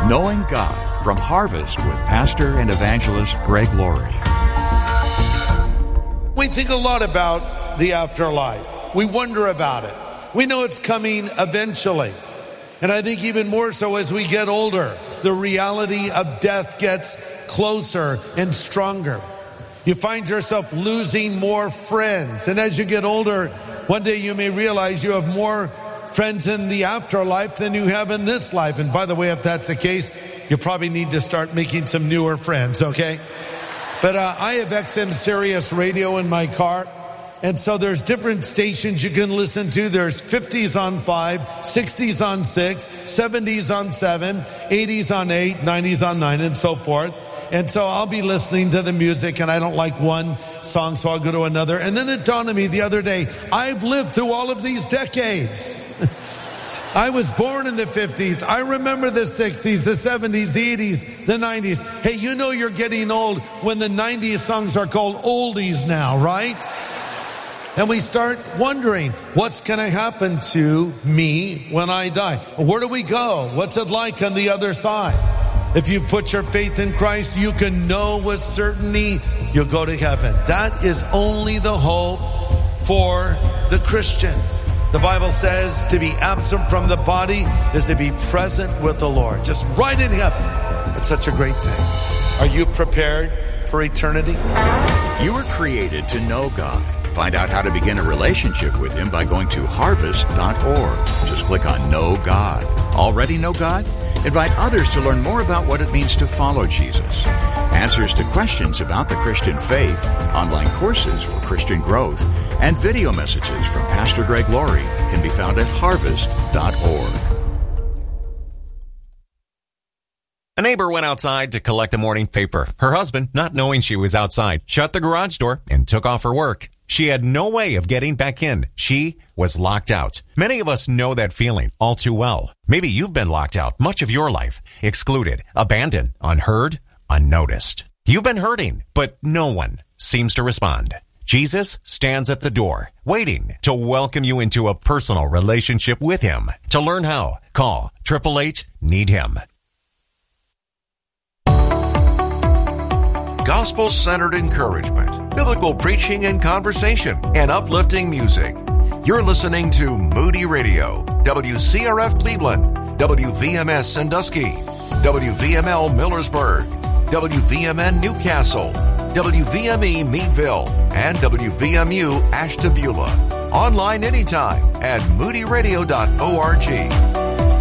Knowing God from Harvest with Pastor and Evangelist Greg Laurie. We think a lot about the afterlife. We wonder about it. We know it's coming eventually. And I think even more so as we get older, the reality of death gets closer and stronger. You find yourself losing more friends. And as you get older, one day you may realize you have more friends in the afterlife than you have in this life. And by the way, if that's the case, you probably need to start making some newer friends, okay? But I have XM Sirius radio in my car. And so there's different stations you can listen to. There's 50s on 5, 60s on 6, 70s on 7, 80s on 8, 90s on 9, and so forth. And so I'll be listening to the music, and I don't like one song, so I'll go to another. And then it dawned on me the other day, I've lived through all of these decades. I was born in the 50s. I remember the 60s, the 70s, the 80s, the 90s. Hey, you know you're getting old when the 90s songs are called oldies now, right? And we start wondering, what's going to happen to me when I die? Where do we go? What's it like on the other side? If you put your faith in Christ, you can know with certainty you'll go to heaven. That is only the hope for the Christian. The Bible says to be absent from the body is to be present with the Lord. Just right in heaven. It's such a great thing. Are you prepared for eternity? You were created to know God. Find out how to begin a relationship with Him by going to harvest.org. Just click on Know God. Already know God? Invite others to learn more about what it means to follow Jesus. Answers to questions about the Christian faith, online courses for Christian growth, and video messages from Pastor Greg Laurie can be found at harvest.org. A neighbor went outside to collect the morning paper. Her husband, not knowing she was outside, shut the garage door and took off her work. She had no way of getting back in. She was locked out. Many of us know that feeling all too well. Maybe you've been locked out much of your life, excluded, abandoned, unheard, unnoticed. You've been hurting, but no one seems to respond. Jesus stands at the door, waiting to welcome you into a personal relationship with Him. To learn how, call 888-NEED-HIM. Gospel-centered encouragement, biblical preaching and conversation, and uplifting music. You're listening to Moody Radio, WCRF Cleveland, WVMS Sandusky, WVML Millersburg, WVMN Newcastle, WVME Meadville, and WVMU Ashtabula. Online anytime at moodyradio.org.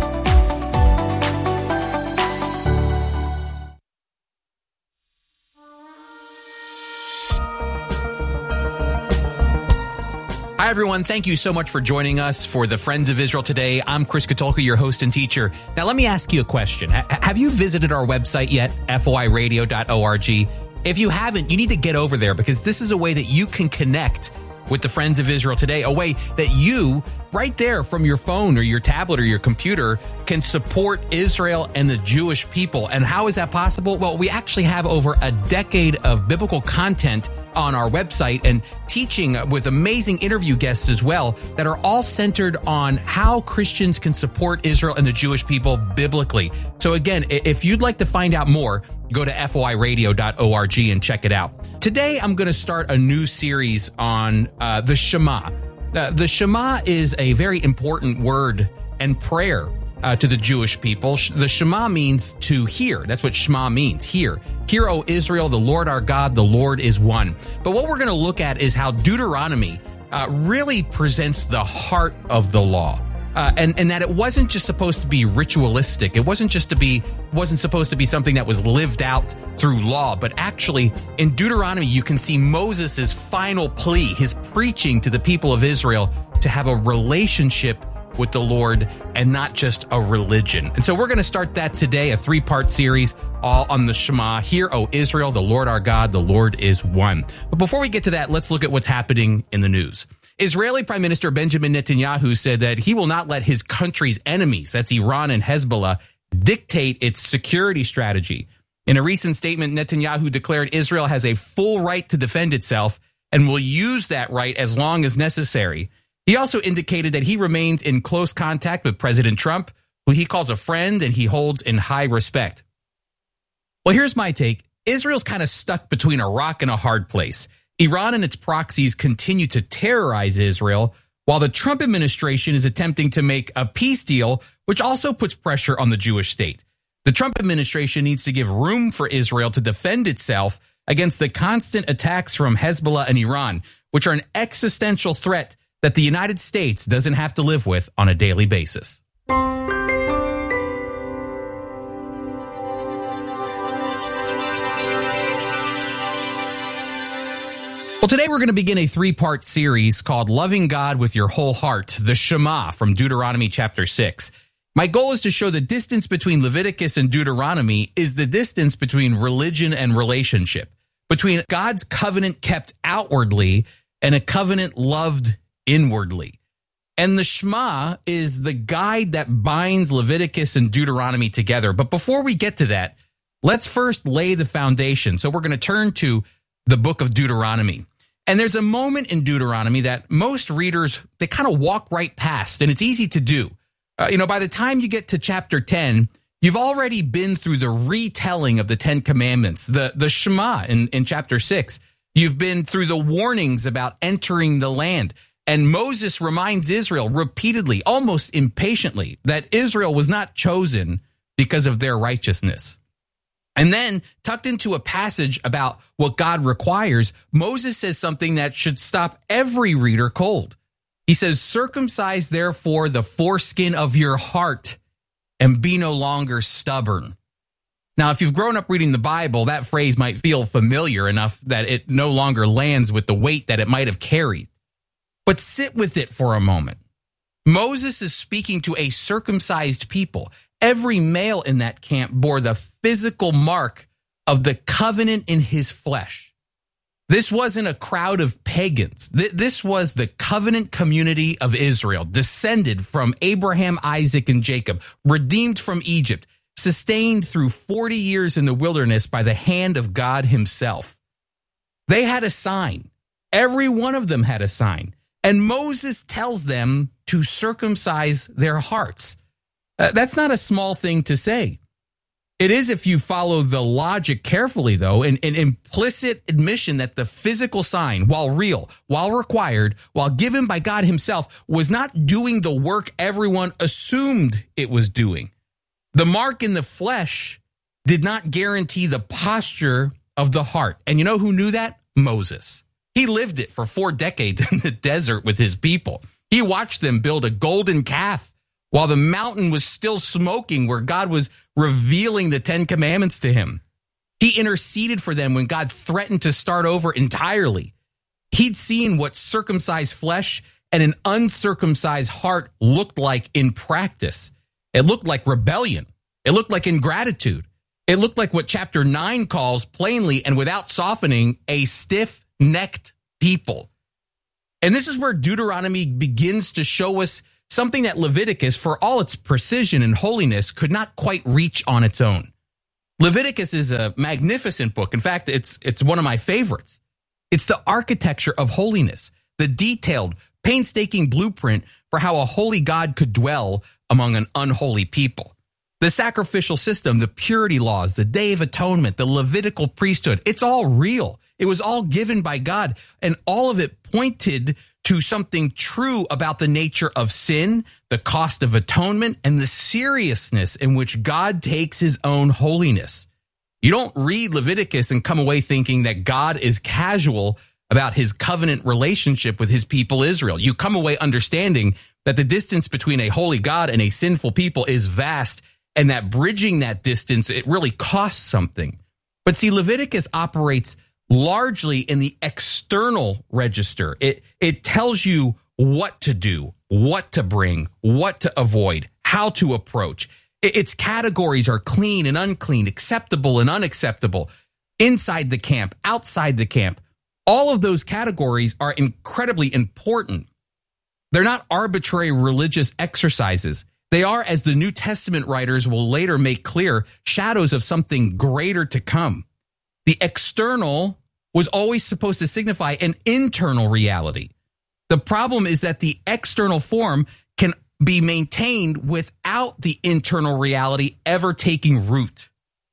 Hi, everyone. Thank you so much for joining us for the Friends of Israel today. I'm Chris Katulka, your host and teacher. Now, let me ask you a question. Have you visited our website yet, foiradio.org? If you haven't, you need to get over there because this is a way that you can connect with the Friends of Israel today, a way that you, right there from your phone or your tablet or your computer, can support Israel and the Jewish people. And how is that possible? Well, we actually have over a decade of biblical content on our website and teaching with amazing interview guests as well that are all centered on how Christians can support Israel and the Jewish people biblically. So again, if you'd like to find out more, go to foiradio.org and check it out. Today, I'm going to start a new series on the Shema. The Shema is a very important word and prayer to the Jewish people. The Shema means to hear. That's what Shema means, hear. Hear, O Israel, the Lord our God, the Lord is one. But what we're going to look at is how Deuteronomy really presents the heart of the law. And that it wasn't just supposed to be ritualistic. It wasn't supposed to be something that was lived out through law, but actually in Deuteronomy, you can see Moses' final plea, his preaching to the people of Israel to have a relationship with the Lord and not just a religion. And so we're going to start that today, a 3-part series all on the Shema. Hear, O Israel, the Lord our God, the Lord is one. But before we get to that, let's look at what's happening in the news. Israeli Prime Minister Benjamin Netanyahu said that he will not let his country's enemies, that's Iran and Hezbollah, dictate its security strategy. In a recent statement, Netanyahu declared Israel has a full right to defend itself and will use that right as long as necessary. He also indicated that he remains in close contact with President Trump, who he calls a friend and he holds in high respect. Well, here's my take. Israel's kind of stuck between a rock and a hard place. Iran and its proxies continue to terrorize Israel, while the Trump administration is attempting to make a peace deal, which also puts pressure on the Jewish state. The Trump administration needs to give room for Israel to defend itself against the constant attacks from Hezbollah and Iran, which are an existential threat that the United States doesn't have to live with on a daily basis. Well, today we're going to begin a 3-part series called Loving God with Your Whole Heart, the Shema from Deuteronomy chapter 6. My goal is to show the distance between Leviticus and Deuteronomy is the distance between religion and relationship, between God's covenant kept outwardly and a covenant loved inwardly. And the Shema is the guide that binds Leviticus and Deuteronomy together. But before we get to that, let's first lay the foundation. So we're going to turn to the book of Deuteronomy. And there's a moment in Deuteronomy that most readers, they kind of walk right past, and it's easy to do. By the time you get to chapter 10, you've already been through the retelling of the 10 Commandments, the Shema in chapter 6. You've been through the warnings about entering the land. And Moses reminds Israel repeatedly, almost impatiently, that Israel was not chosen because of their righteousness. And then, tucked into a passage about what God requires, Moses says something that should stop every reader cold. He says, "Circumcise therefore the foreskin of your heart and be no longer stubborn." Now, if you've grown up reading the Bible, that phrase might feel familiar enough that it no longer lands with the weight that it might have carried. But sit with it for a moment. Moses is speaking to a circumcised people. Every male in that camp bore the physical mark of the covenant in his flesh. This wasn't a crowd of pagans. This was the covenant community of Israel, descended from Abraham, Isaac, and Jacob, redeemed from Egypt, sustained through 40 years in the wilderness by the hand of God himself. They had a sign. Every one of them had a sign. And Moses tells them to circumcise their hearts. That's not a small thing to say. It is if you follow the logic carefully, though, an implicit admission that the physical sign, while real, while required, while given by God himself, was not doing the work everyone assumed it was doing. The mark in the flesh did not guarantee the posture of the heart. And you know who knew that? Moses. He lived it for 4 decades in the desert with his people. He watched them build a golden calf while the mountain was still smoking, where God was revealing the 10 Commandments to him. He interceded for them when God threatened to start over entirely. He'd seen what circumcised flesh and an uncircumcised heart looked like in practice. It looked like rebellion. It looked like ingratitude. It looked like what chapter 9 calls plainly and without softening, a stiff-necked people. And this is where Deuteronomy begins to show us something that Leviticus, for all its precision and holiness, could not quite reach on its own. Leviticus is a magnificent book. In fact, it's one of my favorites. It's the architecture of holiness, the detailed, painstaking blueprint for how a holy God could dwell among an unholy people. The sacrificial system, the purity laws, the Day of Atonement, the Levitical priesthood, it's all real. It was all given by God, and all of it pointed to something true about the nature of sin, the cost of atonement, and the seriousness in which God takes his own holiness. You don't read Leviticus and come away thinking that God is casual about his covenant relationship with his people Israel. You come away understanding that the distance between a holy God and a sinful people is vast, and that bridging that distance, it really costs something. But see, Leviticus operates largely in the external register. It tells you what to do, what to bring, what to avoid, how to approach. Its categories are clean and unclean, acceptable and unacceptable, inside the camp, outside the camp. All of those categories are incredibly important. They're not arbitrary religious exercises. They are, as the New Testament writers will later make clear, shadows of something greater to come. The external was always supposed to signify an internal reality. The problem is that the external form can be maintained without the internal reality ever taking root.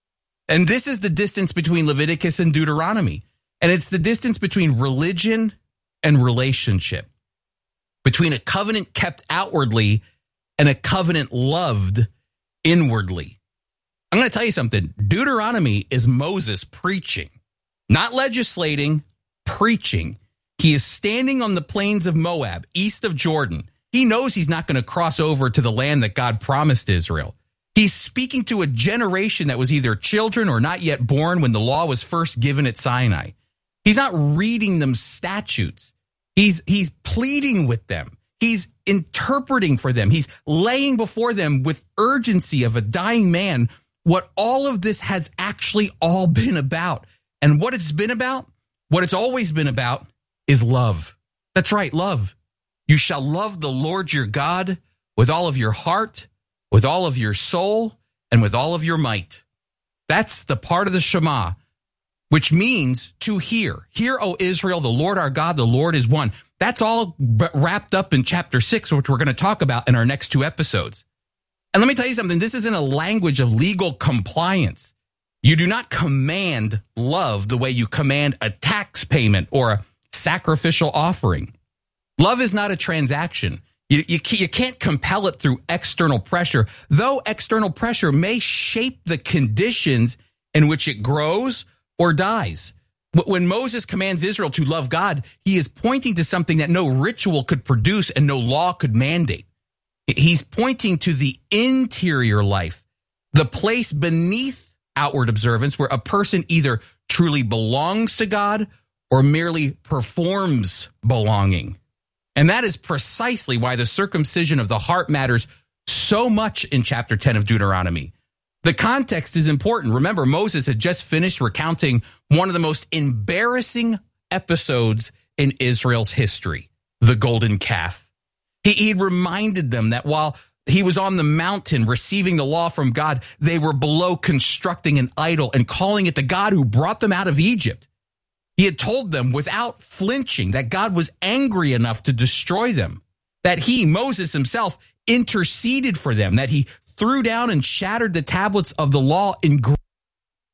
And this is the distance between Leviticus and Deuteronomy. And it's the distance between religion and relationship, between a covenant kept outwardly and a covenant loved inwardly. I'm going to tell you something. Deuteronomy is Moses preaching, not legislating, preaching. He is standing on the plains of Moab, east of Jordan. He knows he's not going to cross over to the land that God promised Israel. He's speaking to a generation that was either children or not yet born when the law was first given at Sinai. He's not reading them statutes. He's pleading with them. He's interpreting for them. He's laying before them with urgency of a dying man what all of this has actually all been about. And what it's been about, what it's always been about, is love. That's right, love. You shall love the Lord your God with all of your heart, with all of your soul, and with all of your might. That's the part of the Shema, which means to hear. Hear, O Israel, the Lord our God, the Lord is one. That's all wrapped up in chapter 6, which we're going to talk about in our next 2 episodes. And let me tell you something. This isn't a language of legal compliance. You do not command love the way you command a tax payment or a sacrificial offering. Love is not a transaction. You can't compel it through external pressure, though external pressure may shape the conditions in which it grows or dies. When Moses commands Israel to love God, he is pointing to something that no ritual could produce and no law could mandate. He's pointing to the interior life, the place beneath outward observance where a person either truly belongs to God or merely performs belonging. And that is precisely why the circumcision of the heart matters so much in chapter 10 of Deuteronomy. The context is important. Remember, Moses had just finished recounting one of the most embarrassing episodes in Israel's history, the golden calf. He reminded them that while he was on the mountain receiving the law from God, they were below constructing an idol and calling it the God who brought them out of Egypt. He had told them without flinching that God was angry enough to destroy them, that he, Moses himself, interceded for them, that he threw down and shattered the tablets of the law in